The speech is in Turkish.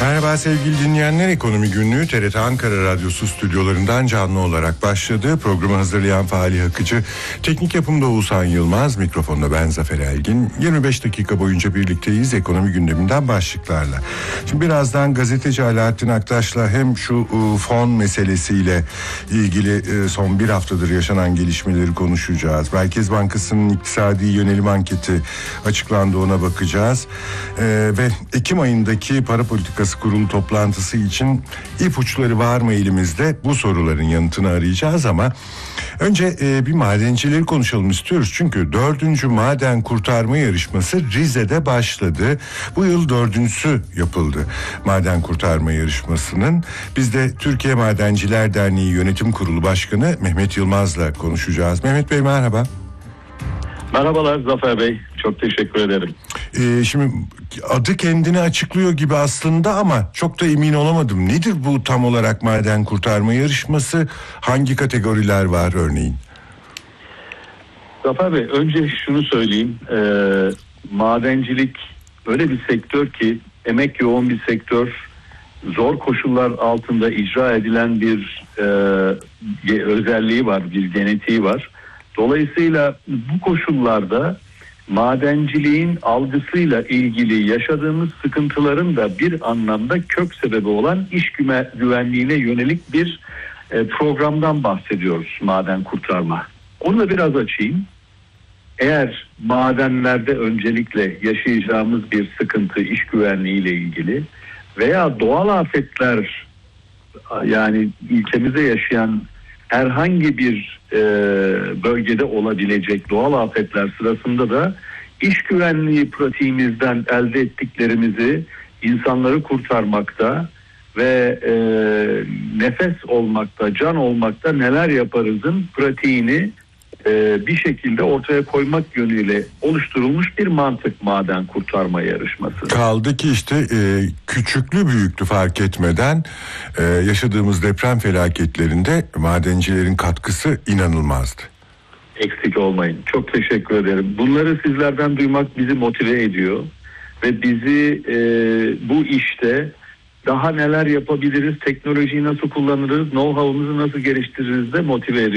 Merhaba sevgili dinleyenler, Ekonomi Günlüğü TRT Ankara Radyosu stüdyolarından canlı olarak başladı. Programı hazırlayan Fahri Akıcı, teknik yapımda Oğuzhan Yılmaz, mikrofonda ben Zafer Elgin. 25 dakika boyunca birlikteyiz ekonomi gündeminden başlıklarla. Şimdi birazdan gazeteci Alaaddin Aktaş'la hem şu fon meselesiyle ilgili son bir haftadır yaşanan gelişmeleri konuşacağız. Merkez Bankası'nın iktisadi yönelim anketi açıklandı, ona bakacağız. Ve Ekim ayındaki para politikası kurulu toplantısı için ipuçları var mı elimizde? Bu soruların yanıtını arayacağız ama önce bir madencileri konuşalım istiyoruz. Çünkü 4. maden kurtarma yarışması Rize'de başladı. Bu yıl 4.'sü yapıldı maden kurtarma yarışmasının. Biz de Türkiye Madenciler Derneği Yönetim Kurulu Başkanı Mehmet Yılmaz'la konuşacağız. Mehmet Bey merhaba. Merhabalar Zafer Bey, çok teşekkür ederim. Şimdi adı kendini açıklıyor gibi aslında ama çok da emin olamadım. Nedir bu tam olarak maden kurtarma yarışması? Hangi kategoriler var örneğin? Zafer Bey, önce şunu söyleyeyim. Madencilik öyle bir sektör ki, emek yoğun bir sektör. Zor koşullar altında icra edilen bir özelliği var, bir genetiği var. Dolayısıyla bu koşullarda madenciliğin algısıyla ilgili yaşadığımız sıkıntıların da bir anlamda kök sebebi olan iş güvenliğine yönelik bir programdan bahsediyoruz, maden kurtarma. Onu da biraz açayım. Eğer madenlerde öncelikle yaşayacağımız bir sıkıntı iş güvenliğiyle ilgili veya doğal afetler, yani ülkemizde yaşayan herhangi bir bölgede olabilecek doğal afetler sırasında da iş güvenliği pratiğimizden elde ettiklerimizi insanları kurtarmakta ve nefes olmakta, can olmakta neler yaparızın pratiğini bir şekilde ortaya koymak yönüyle oluşturulmuş bir mantık maden kurtarma yarışması. Kaldı ki işte küçüklü büyüklü fark etmeden yaşadığımız deprem felaketlerinde madencilerin katkısı inanılmazdı. Eksik olmayın. Çok teşekkür ederim. Bunları sizlerden duymak bizi motive ediyor ve bizi bu işte daha neler yapabiliriz, teknolojiyi nasıl kullanırız, know-how'umuzu nasıl geliştiririz de motive ediyor.